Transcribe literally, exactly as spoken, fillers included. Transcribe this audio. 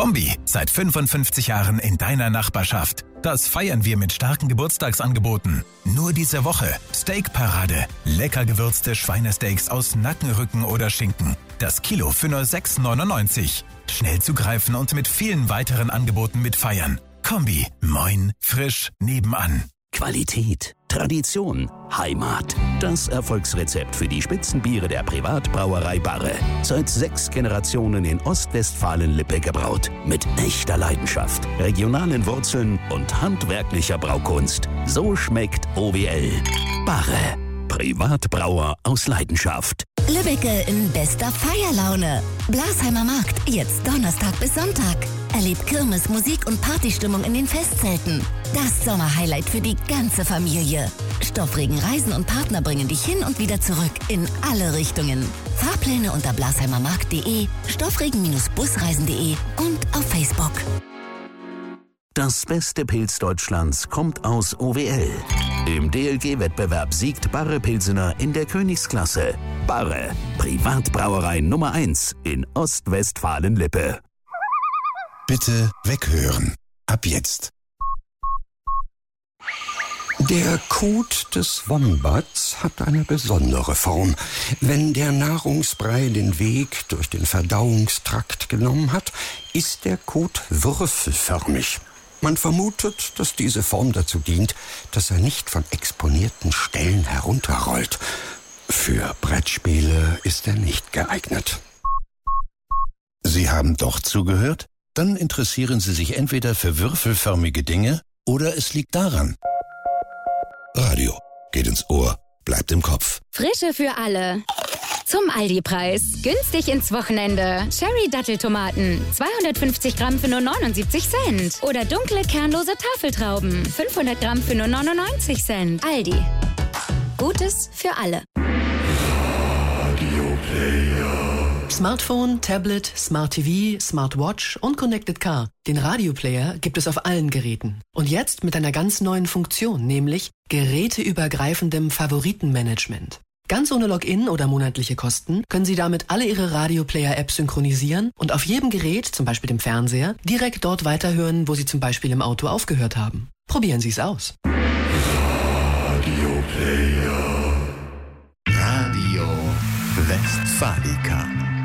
Kombi, seit fünfundfünfzig Jahren in deiner Nachbarschaft. Das feiern wir mit starken Geburtstagsangeboten. Nur diese Woche Steakparade. Lecker gewürzte Schweinesteaks aus Nackenrücken oder Schinken. Das Kilo für nur sechs neunundneunzig. Schnell zugreifen und mit vielen weiteren Angeboten mitfeiern. Kombi, moin, frisch, nebenan. Qualität, Tradition, Heimat. Das Erfolgsrezept für die Spitzenbiere der Privatbrauerei Barre. Seit sechs Generationen in Ostwestfalen-Lippe gebraut. Mit echter Leidenschaft, regionalen Wurzeln und handwerklicher Braukunst. So schmeckt O W L. Barre. Privatbrauer aus Leidenschaft. Lübbecke in bester Feierlaune. Blasheimer Markt, jetzt Donnerstag bis Sonntag. Erlebt Kirmes, Musik und Partystimmung in den Festzelten. Das Sommerhighlight für die ganze Familie. Stoffregen Reisen und Partner bringen dich hin und wieder zurück in alle Richtungen. Fahrpläne unter blasheimermarkt punkt de, stoffregen-busreisen punkt de und auf Facebook. Das beste Pilz Deutschlands kommt aus O W L. Im D L G-Wettbewerb siegt Barre Pilsener in der Königsklasse. Barre, Privatbrauerei Nummer eins in Ostwestfalen-Lippe. Bitte weghören. Ab jetzt. Der Kot des Wombats hat eine besondere Form. Wenn der Nahrungsbrei den Weg durch den Verdauungstrakt genommen hat, ist der Kot würfelförmig. Man vermutet, dass diese Form dazu dient, dass er nicht von exponierten Stellen herunterrollt. Für Brettspiele ist er nicht geeignet. Sie haben doch zugehört? Dann interessieren Sie sich entweder für würfelförmige Dinge oder es liegt daran. Radio geht ins Ohr, bleibt im Kopf. Frische für alle. Zum Aldi-Preis. Günstig ins Wochenende. Cherry-Datteltomaten. zweihundertfünfzig Gramm für nur neunundsiebzig Cent. Oder dunkle, kernlose Tafeltrauben. fünfhundert Gramm für nur neunundneunzig Cent. Aldi. Gutes für alle. Smartphone, Tablet, Smart T V, Smartwatch und Connected Car. Den Radioplayer gibt es auf allen Geräten. Und jetzt mit einer ganz neuen Funktion, nämlich geräteübergreifendem Favoritenmanagement. Ganz ohne Login oder monatliche Kosten können Sie damit alle Ihre Radioplayer-Apps synchronisieren und auf jedem Gerät, zum Beispiel dem Fernseher, direkt dort weiterhören, wo Sie zum Beispiel im Auto aufgehört haben. Probieren Sie es aus. Radioplayer. Radio Westfalica.